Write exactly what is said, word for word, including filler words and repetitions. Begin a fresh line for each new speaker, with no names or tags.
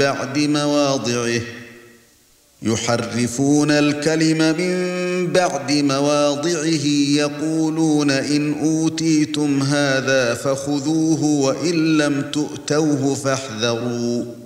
بعد مواضعه يحرفون الكلم من بعد مواضعه يقولون إن أوتيتم هذا فخذوه وإن لم تؤتوه فاحذروا